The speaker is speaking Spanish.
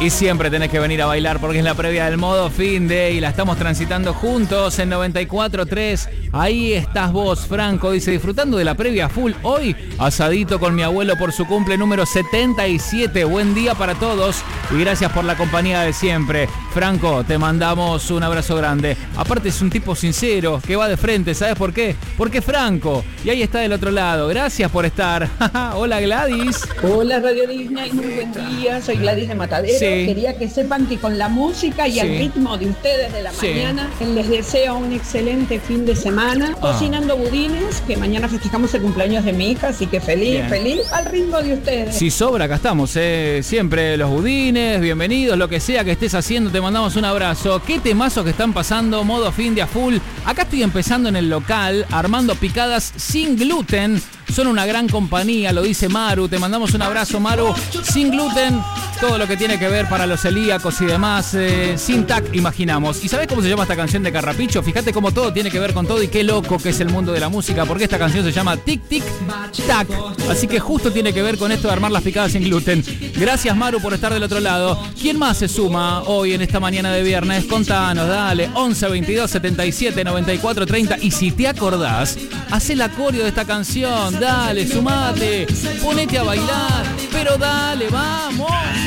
Y siempre tenés que venir a bailar porque es la previa del Modo Fin de y la estamos transitando juntos en 94.3. Ahí estás vos, Franco, dice, disfrutando de la previa full. Hoy, asadito con mi abuelo por su cumple número 77. Buen día para todos y gracias por la compañía de siempre. Franco, te mandamos un abrazo grande. Aparte es un tipo sincero, que va de frente, ¿sabes por qué? Porque es Franco. Y ahí está del otro lado. Gracias por estar. Hola, Gladys. Hola, Radio Disney, muy buen día. Soy Gladys de Matadero. Sí. Quería que sepan que con la música y el ritmo de ustedes de la mañana, les deseo un excelente fin de semana. Cocinando budines, que mañana festejamos el cumpleaños de mi hija, así que feliz al ritmo de ustedes. Si sobra, acá estamos, siempre los budines, bienvenidos, lo que sea que estés haciendo, te mandamos un abrazo. Qué temazos que están pasando, Modo Fin de a full. Acá estoy empezando en el local, armando picadas sin gluten. Son una gran compañía, lo dice Maru. Te mandamos un abrazo, Maru. Sin gluten, todo lo que tiene que ver para los celíacos y demás. Sin tac, imaginamos. ¿Y sabés cómo se llama esta canción de Carrapicho? Fíjate cómo todo tiene que ver con todo y qué loco que es el mundo de la música. Porque esta canción se llama Tic Tic Tac. Así que justo tiene que ver con esto de armar las picadas sin gluten. Gracias, Maru, por estar del otro lado. ¿Quién más se suma hoy en esta mañana de viernes? Contanos, dale. 11 22 77 94 30. Y si te acordás, hacé el acorio de esta canción. Dale, sumate, ponete a bailar, pero dale, vamos.